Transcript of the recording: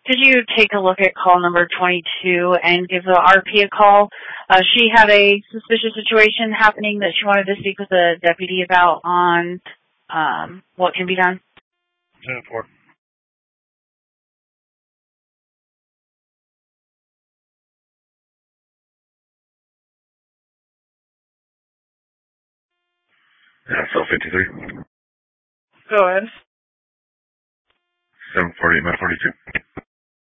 Could you take a look at call number 22 and give the RP a call? She had a suspicious situation happening that she wanted to speak with the deputy about on what can be done. 10-4. Yeah, cell 53. Go ahead. 748, 942.